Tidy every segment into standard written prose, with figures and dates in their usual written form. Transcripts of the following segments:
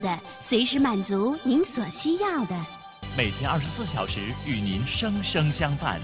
随时满足您所需要的。 每天24小时与您生生相伴。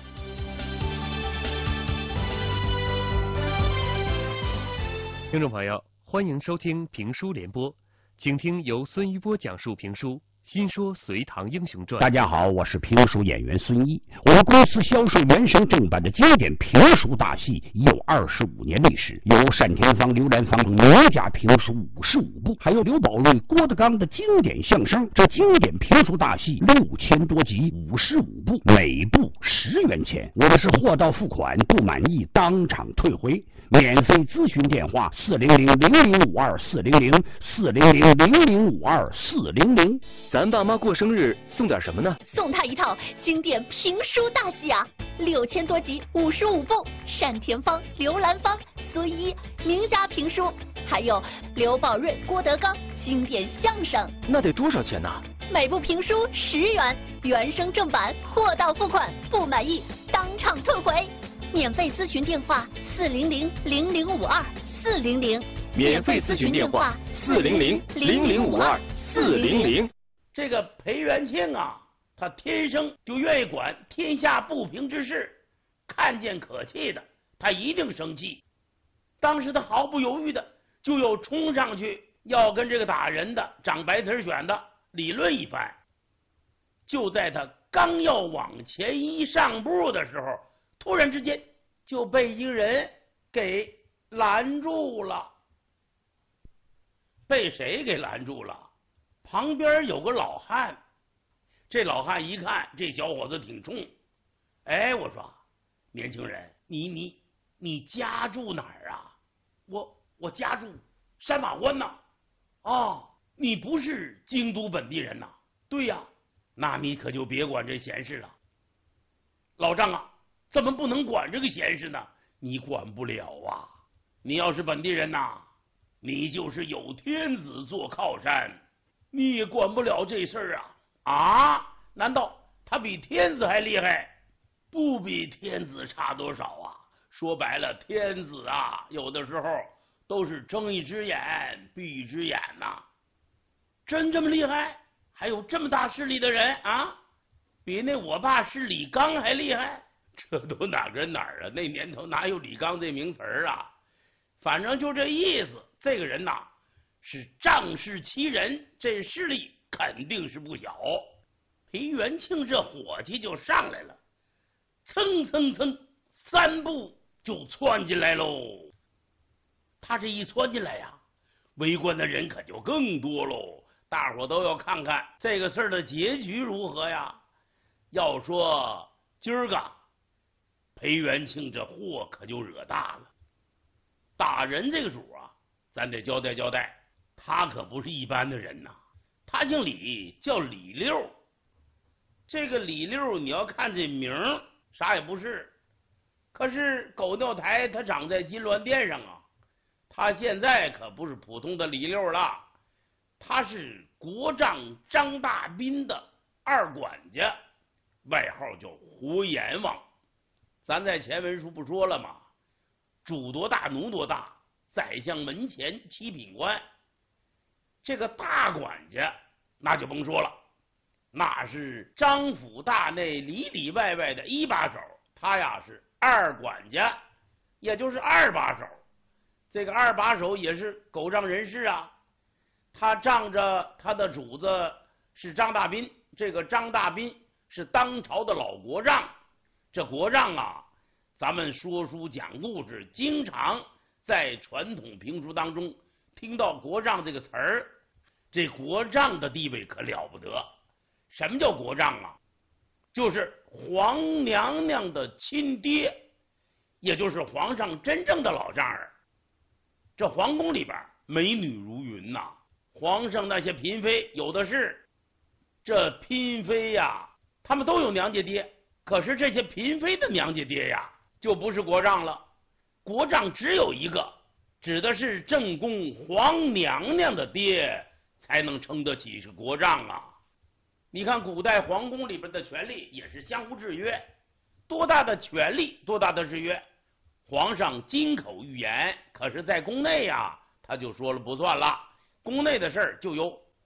听众朋友，欢迎收听评书联播，请听由孙一波讲述评书《新说隋唐英雄传》。 大家好，我是评书演员孙一。我们公司销售原声正版的经典评书大戏已有25年历史，有单田芳、刘兰芳名家评书55部，还有刘宝瑞、郭德纲的经典相声。这经典评书大戏6000多集，55部，每部10元钱。我的是货到付款，不满意当场退回。免费咨询电话400-0052-400-400-0052-400。 咱爸妈过生日送点什么呢？ 送他一套经典评书大戏啊，6000多集55部，单田芳、刘兰芳、孙一名家评书，还有刘宝瑞、郭德纲经典相声。 那得多少钱呢？ 每部评书10元，原声正版，货到付款，不满意当场退回。免费咨询电话400-0052-400。 免费咨询电话400-0052-400。 这个裴元庆啊，他天生就愿意管天下不平之事，看见可气的，他一定生气。当时他毫不犹豫的就又冲上去要跟这个打人的长白腿选的理论一番。就在他刚要往前一上步的时候，突然之间就被一个人给拦住了。被谁给拦住了？旁边有个老汉。这老汉一看这小伙子挺冲，哎，我说年轻人，你家住哪儿啊？我家住山马关呐。哦，你不是京都本地人呐？对呀，那你可就别管这闲事了。老丈啊，怎么不能管这个闲事呢？你管不了啊！你要是本地人呐，你就是有天子做靠山，你也管不了这事儿啊！啊？难道他比天子还厉害？不比天子差多少啊！说白了，天子啊，有的时候都是睁一只眼闭一只眼呐。真这么厉害？还有这么大势力的人啊？比那我爸是李刚还厉害？这都哪跟哪儿啊？那年头哪有李刚这名词儿啊？反正就这意思。这个人呐，是仗势欺人，这势力肯定是不小。裴元庆这火气就上来了，蹭蹭蹭3步就窜进来喽。他这一窜进来呀，围观的人可就更多喽。大伙都要看看这个事儿的结局如何呀。要说今儿个裴元庆这祸可就惹大了。打人这个主啊，咱得交代交代，他可不是一般的人呐。他姓李，叫李六。这个李六你要看这名啥也不是，可是狗尿台他长在金銮殿上啊。他现在可不是普通的李六了，他是国丈张大斌的二管家，外号叫活阎王。咱在前文书不说了吗？主多大奴多大，宰相门前7品官。这个大管家那就甭说了，那是张府大内里里外外的一把手。他呀是二管家，也就是2把手。这个2把手也是狗仗人势啊。他仗着他的主子是张大斌，这个张大斌是当朝的老国丈。这国丈啊，咱们说书讲故事经常在传统评书当中听到国丈这个词儿。这国丈的地位可了不得。什么叫国丈啊？就是皇娘娘的亲爹，也就是皇上真正的老丈人。这皇宫里边美女如云呐，皇上那些嫔妃有的是。这嫔妃呀，他们都有娘家爹，可是这些嫔妃的娘家爹呀，就不是国丈了。国丈只有一个，指的是正宫皇娘娘的爹，才能称得起是国丈啊。你看古代皇宫里边的权力也是相互制约，多大的权力多大的制约。皇上金口玉言，可是在宫内呀，他就说了不算了。宫内的事儿就由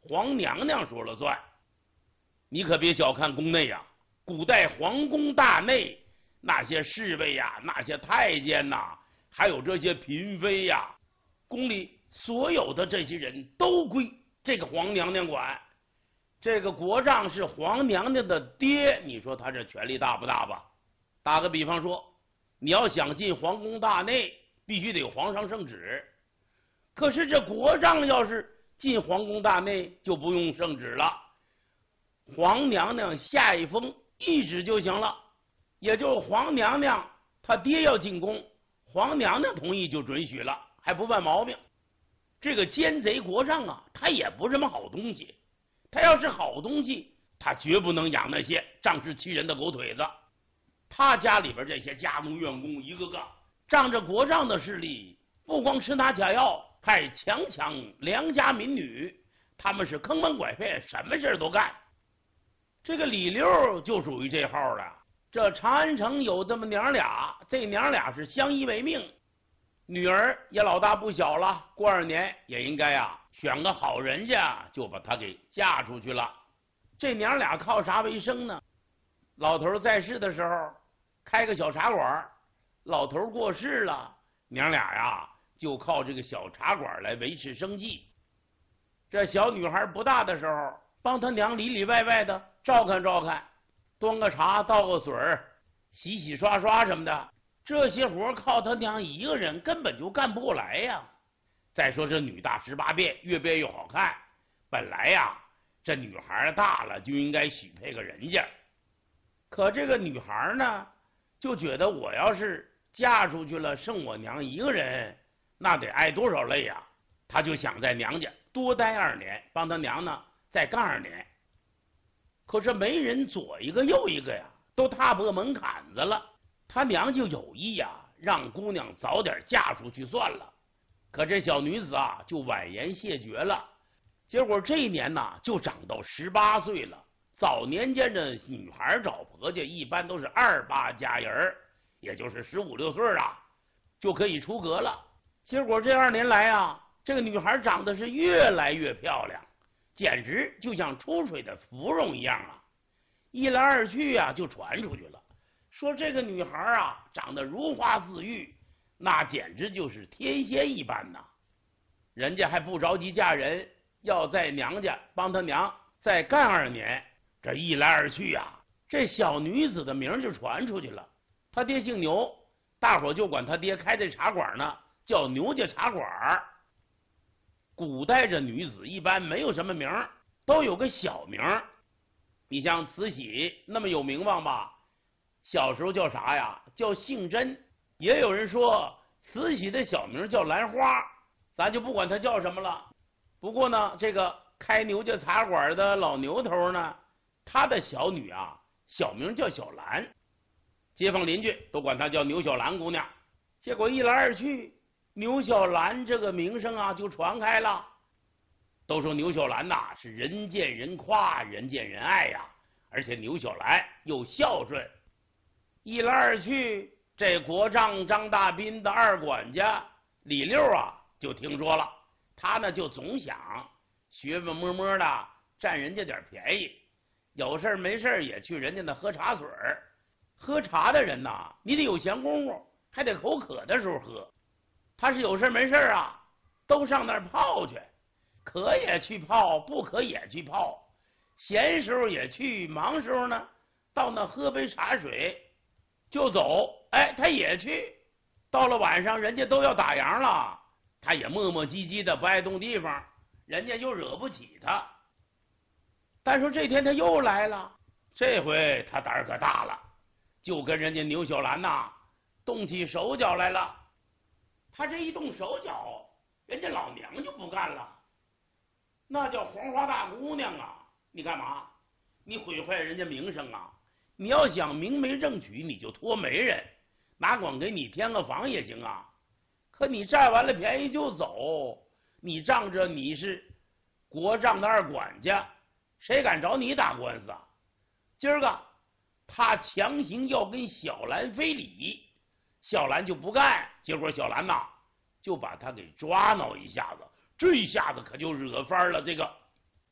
皇娘娘说了算。你可别小看宫内呀，古代皇宫大内那些侍卫呀，那些太监呐，还有这些嫔妃呀，宫里所有的这些人都归这个皇娘娘管。这个国丈是皇娘娘的爹，你说他这权力大不大吧？打个比方说，你要想进皇宫大内，必须得有皇上圣旨。可是这国丈要是进皇宫大内，就不用圣旨了，皇娘娘下一封懿旨就行了。也就是皇娘娘她爹要进宫，皇娘娘同意就准许了，还不犯毛病。这个奸贼国丈啊，他也不是什么好东西。他要是好东西，他绝不能养那些仗势欺人的狗腿子。他家里边这些家奴院工一个个仗着国丈的势力，不光吃拿假药，还强抢良家民女，他们是坑蒙拐骗，什么事都干。这个李六就属于这号的。这长安城有这么娘俩，这娘俩是相依为命，女儿也老大不小了，过2年也应该啊选个好人家，就把她给嫁出去了。这娘俩靠啥为生呢？老头在世的时候开个小茶馆，老头过世了，娘俩呀就靠这个小茶馆来维持生计。这小女孩不大的时候，帮她娘里里外外的照看照看，端个茶倒个水洗洗刷刷什么的，这些活靠她娘一个人根本就干不过来呀。再说这女大18变，越变越好看，本来呀这女孩大了就应该许配个人家，可这个女孩呢就觉得我要是嫁出去了剩我娘一个人，那得挨多少累呀。她就想在娘家多待2年，帮她娘呢再干2年。可是没人左一个右一个呀，都踏破门槛子了。她娘就有意呀让姑娘早点嫁出去算了。可这小女子啊就婉言谢绝了。结果这一年呢就长到18岁了。早年间的女孩找婆家一般都是28佳人，也就是15、16岁啊就可以出阁了。结果这2年来啊，这个女孩长得是越来越漂亮，简直就像出水的芙蓉一样啊。一来二去啊就传出去了，说这个女孩啊长得如花似玉，那简直就是天仙一般呐。人家还不着急嫁人，要在娘家帮她娘再干2年。这一来二去啊，这小女子的名就传出去了。她爹姓牛，大伙就管她爹开这茶馆呢叫牛家茶馆。古代这女子一般没有什么名，都有个小名。你像慈禧那么有名望吧，小时候叫啥呀？叫姓甄。也有人说慈禧的小名叫兰花，咱就不管她叫什么了。不过呢，这个开牛家茶馆的老牛头呢，他的小女啊小名叫小兰，街坊邻居都管她叫牛小兰姑娘。结果一来二去，牛小兰这个名声啊就传开了，都说牛小兰呐是人见人夸，人见人爱呀，而且牛小兰又孝顺。一来二去，这国丈张大斌的二管家李六啊就听说了，他呢就总想学问摸摸的占人家点便宜，有事没事也去人家那喝茶水。喝茶的人呐，你得有闲工夫，还得口渴的时候喝。他是有事没事啊都上那儿泡去，渴也去泡，不渴也去泡，闲时候也去，忙时候呢到那喝杯茶水就走。哎，他也去。到了晚上人家都要打烊了，他也磨磨唧唧的不爱动地方，人家又惹不起他。但是这天他又来了，这回他胆儿可大了，就跟人家牛小兰呐动起手脚来了。他这一动手脚，人家老娘就不干了。那叫黄花大姑娘啊，你干嘛？你毁坏人家名声啊！你要想明媒正娶，你就托媒人，哪管给你添个房也行啊。可你占完了便宜就走，你仗着你是国丈的二管家，谁敢找你打官司啊？今儿个他强行要跟小兰非礼，小兰就不干，结果小兰呐就把他给抓挠一下子，这一下子可就惹翻了这个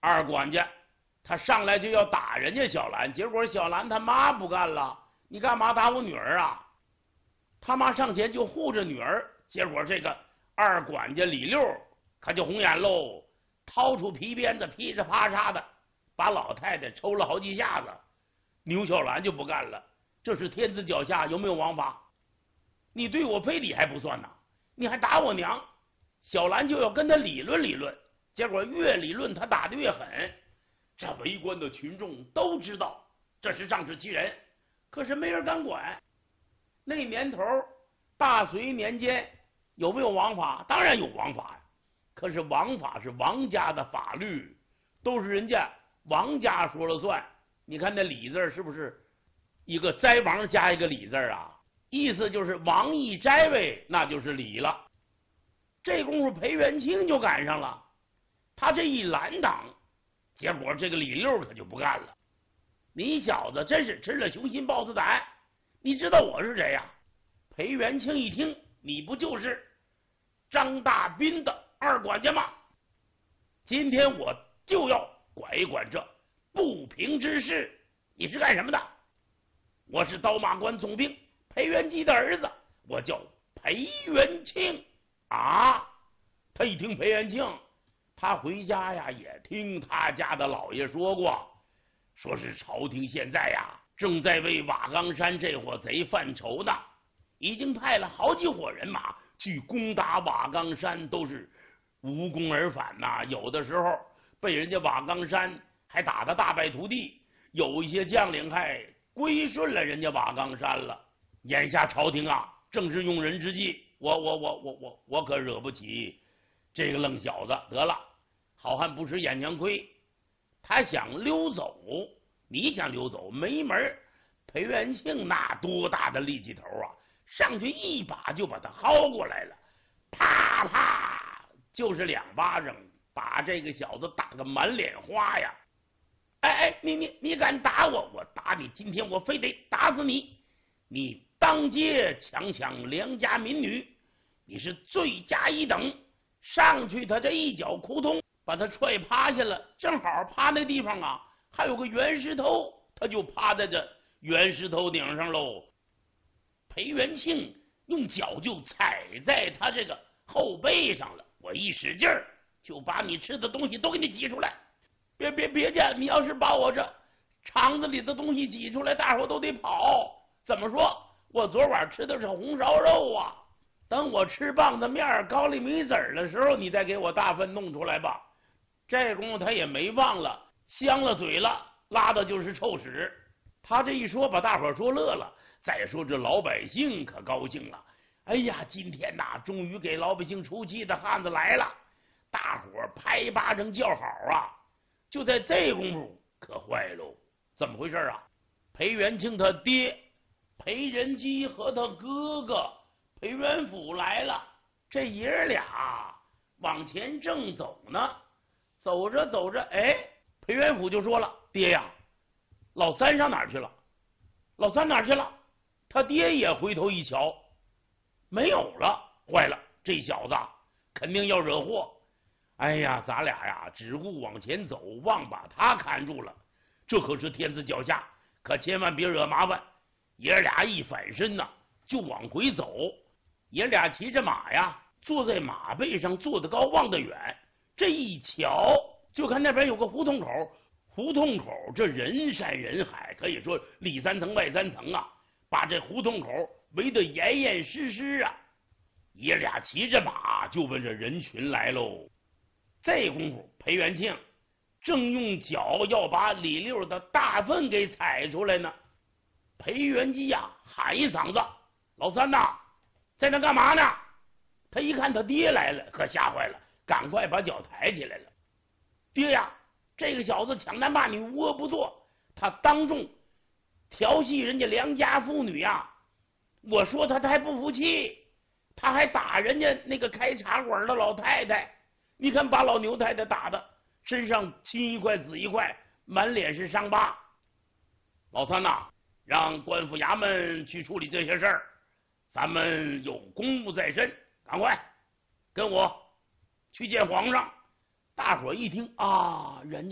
二管家他上来就要打人家小兰，结果小兰他妈不干了，你干嘛打我女儿啊？他妈上前就护着女儿，结果这个二管家李六可就红眼喽，掏出皮鞭子噼里啪嚓的把老太太抽了好几下子。牛小兰就不干了，这是天子脚下，有没有王法？你对我非礼还不算呢，你还打我娘！小兰就要跟他理论理论，结果越理论他打得越狠。这围观的群众都知道这是仗势欺人，可是没人敢管。那年头大隋年间有没有王法？当然有王法呀，可是王法是王家的法律，都是人家王家说了算。你看那李字是不是一个斋王加一个李字啊？意思就是王一斋位，那就是李了。这功夫裴元清就赶上了，他这一拦挡，结果这个李六可就不干了。你小子真是吃了雄心豹子胆，你知道我是谁呀？裴元清一听，你不就是张大斌的二管家吗？今天我就要管一管这不平之事。你是干什么的？我是刀马关总兵裴元基的儿子，我叫裴元庆啊。他一听裴元庆，他回家呀也听他家的老爷说过，说是朝廷现在呀正在为瓦岗山这伙贼犯愁呢，已经派了好几伙人马去攻打瓦岗山，都是无功而返呐。有的时候被人家瓦岗山还打得大败涂地，有一些将领还归顺了人家瓦岗山了。眼下朝廷啊正是用人之际，我可惹不起这个愣小子。得了，好汉不吃眼前亏，他想溜走，你想溜走没门。裴元庆那多大的力气头啊，上去一把就把他薅过来了，啪啪就是2巴掌，把这个小子打个满脸花呀。哎，你敢打我，我打你，今天我非得打死你！你当街强抢良家民女，你是罪加一等。上去他这一脚扑通把他踹趴下了，正好趴那地方啊还有个圆石头，他就趴在这圆石头顶上喽。裴元庆用脚就踩在他这个后背上了，我一使劲儿就把你吃的东西都给你挤出来。别介，你要是把我这肠子里的东西挤出来，大伙都得跑。怎么说？我昨晚吃的是红烧肉啊，等我吃棒子面高丽米子的时候，你再给我大粪弄出来吧。这功夫他也没忘了，香了嘴了，拉的就是臭屎。他这一说把大伙说乐了，再说这老百姓可高兴了。哎呀，今天呐终于给老百姓出气的汉子来了，大伙拍巴掌叫好啊。就在这功夫可坏喽，怎么回事啊？裴元庆他爹裴仁基和他哥哥裴元甫来了，这爷俩往前正走呢，走着走着，哎，裴元甫就说了：“爹呀，老三上哪儿去了？老三哪儿去了？”他爹也回头一瞧，没有了，坏了，这小子肯定要惹祸。哎呀，咱俩呀只顾往前走，忘把他看住了，这可是天子脚下，可千万别惹麻烦。爷俩一反身呐，就往回走。爷俩骑着马呀，坐在马背上，坐得高望得远。这一瞧，就看那边有个胡同口，胡同口这人山人海，可以说里三层外三层啊，把这胡同口围得严严实实啊。爷俩骑着马就奔这人群来喽。这功夫，裴元庆正用脚要把李六的大粪给踩出来呢。裴元基呀喊一嗓子：“老三呐，在那干嘛呢？”他一看他爹来了，可吓坏了，赶快把脚抬起来了。爹呀，这个小子抢男霸女，无恶不作，他当众调戏人家良家妇女呀！我说他还不服气，他还打人家那个开茶馆的老太太。你看把老牛太太打的身上青一块紫一块，满脸是伤疤。老三呐，让官府衙门去处理这些事儿，咱们有公务在身，赶快跟我去见皇上。大伙一听啊，人家